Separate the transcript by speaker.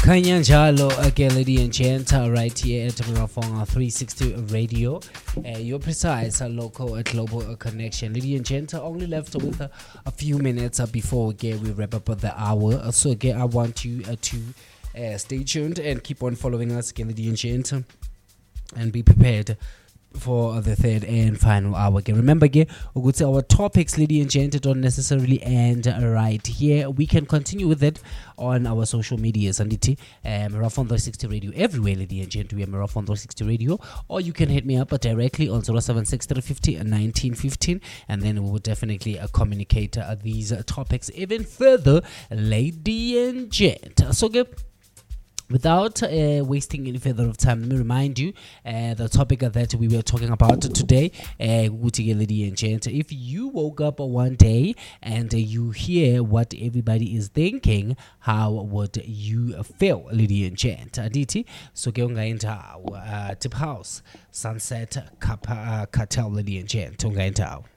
Speaker 1: Kanyanjalo, again, Lady and Gent, right here at Marathon 360 Radio. Your precise local global connection. Lady and Gent only left with a few minutes before we wrap up the hour. So again, I want you to stay tuned and keep on following us, again, Lady and Gent, and be prepared for the third and final hour. Again, remember, again, our topics, Lady and Gent, don't necessarily end right here. We can continue with it on our social medias. And Marathon 360 Radio everywhere, Lady and Gent. We are Marathon 360 Radio, or you can hit me up directly on 076 and 1915, and then we will definitely communicate these topics even further, Lady and Gent. So, without wasting any further of time, let me remind you the topic that we were talking about today, Lady and Gent. If you woke up one day and you hear what everybody is thinking, how would you feel, Lady and Gent? Aditi, so Tip House, Sunset Cartel, Lady and Gent.